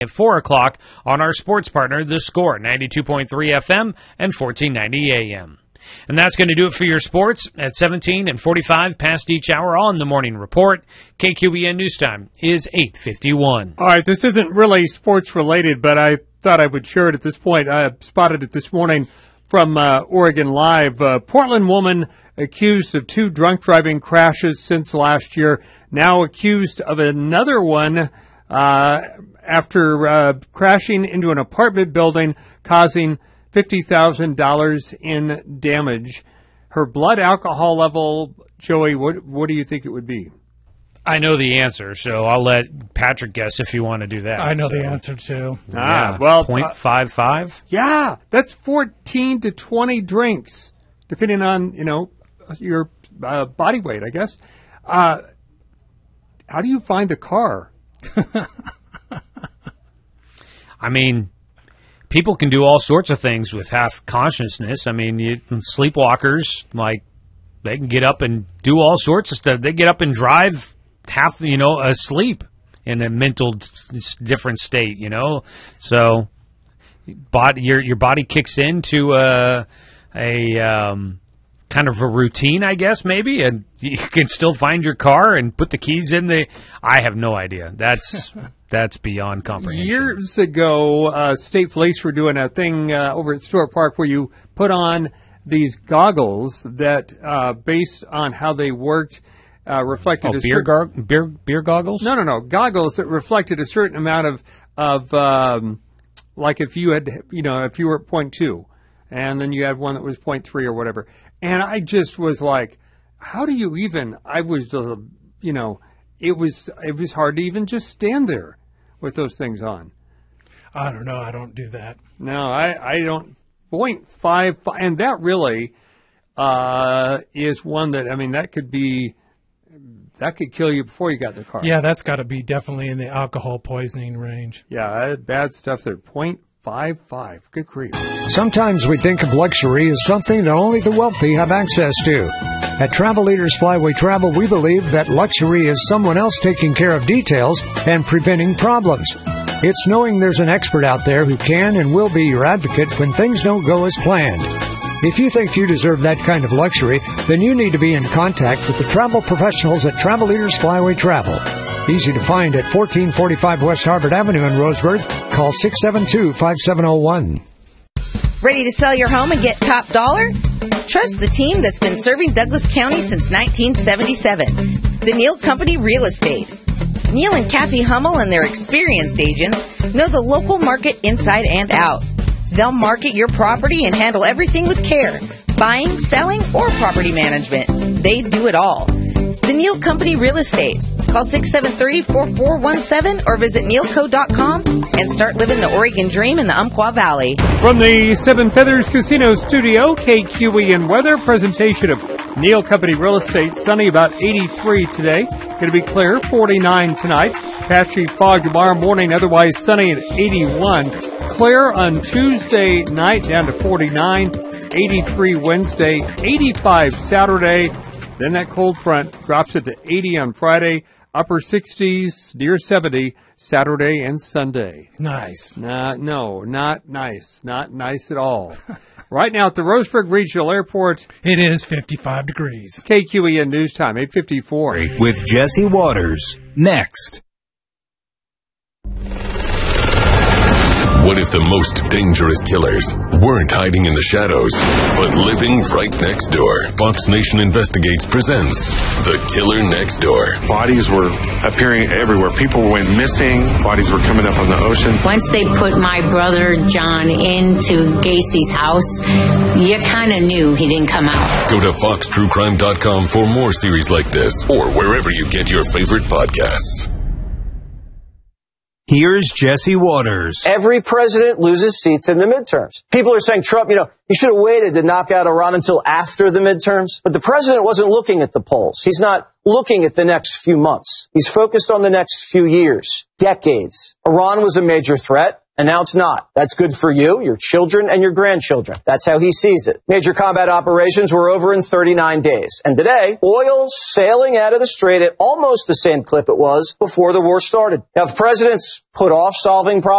at 4 o'clock on our sports partner, The Score, 92.3 FM and 1490 AM. And that's going to do it for your sports at 17 and 45 past each hour on the Morning Report. KQEN News Time is 8:51. All right, this isn't really sports-related, but I thought I would share it at this point. I spotted it this morning from Oregon Live. Portland woman accused of 2 drunk driving crashes since last year, now accused of another one after crashing into an apartment building, causing $50,000 in damage. Her blood alcohol level, Joey, what do you think it would be? I know the answer, so I'll let Patrick guess if you want to do that. I know the answer, too. Well, 0.55? Yeah, that's 14 to 20 drinks, depending on, your body weight, I guess. How do you find the car? I mean, people can do all sorts of things with half consciousness. I mean, sleepwalkers, like, they can get up and do all sorts of stuff. They get up and drive half, asleep in a mental different state, So your body kicks into a kind of a routine, I guess, maybe, and you can still find your car and put the keys in the... I have no idea. That's beyond comprehension. Years ago, state police were doing a thing over at Stewart Park where you put on these goggles that, based on how they worked, reflected beer goggles? No. Goggles that reflected a certain amount of like if you had, if you were at 0.2, and then you had one that was 0.3 or whatever. And I just was like, how do you even, it was hard to even just stand there with those things on. I don't know. I don't do that. No, I don't. 0.5, and that really is one that, that could kill you before you got in the car. Yeah, that's got to be definitely in the alcohol poisoning range. Yeah, bad stuff there. 0.55. Good grief. Sometimes we think of luxury as something that only the wealthy have access to. At Travel Leaders Flyway Travel, we believe that luxury is someone else taking care of details and preventing problems. It's knowing there's an expert out there who can and will be your advocate when things don't go as planned. If you think you deserve that kind of luxury, then you need to be in contact with the travel professionals at Travel Leaders Flyway Travel. Easy to find at 1445 West Harvard Avenue in Roseburg. Call 672-5701. Ready to sell your home and get top dollar? Trust the team that's been serving Douglas County since 1977. The Neal Company Real Estate. Neal and Kathy Hummel and their experienced agents know the local market inside and out. They'll market your property and handle everything with care. Buying, selling, or property management. They do it all. The Neal Company Real Estate. Call 673-4417 or visit nealco.com and start living the Oregon dream in the Umpqua Valley. From the Seven Feathers Casino Studio, KQEN weather presentation of Neal Company Real Estate. Sunny, about 83 today. Going to be clear, 49 tonight. Patchy fog tomorrow morning, otherwise sunny at 81. Clear on Tuesday night, down to 49. 83 Wednesday, 85 Saturday. Then that cold front drops it to 80 on Friday. Upper 60s, near 70, Saturday and Sunday. Nice. No, not nice. Not nice at all. Right now at the Roseburg Regional Airport. It is 55 degrees. KQEN News Time, 8:54. With Jesse Waters. Next. What if the most dangerous killers weren't hiding in the shadows, but living right next door? Fox Nation Investigates presents The Killer Next Door. Bodies were appearing everywhere. People went missing. Bodies were coming up on the ocean. Once they put my brother John into Gacy's house, you kind of knew he didn't come out. Go to foxtruecrime.com for more series like this, or wherever you get your favorite podcasts. Here's Jesse Waters. Every president loses seats in the midterms. People are saying, Trump, you should have waited to knock out Iran until after the midterms. But the president wasn't looking at the polls. He's not looking at the next few months. He's focused on the next few years, decades. Iran was a major threat. And now it's not. That's good for you, your children, and your grandchildren. That's how he sees it. Major combat operations were over in 39 days. And today, oil sailing out of the strait at almost the same clip it was before the war started. Now, if presidents put off solving problems,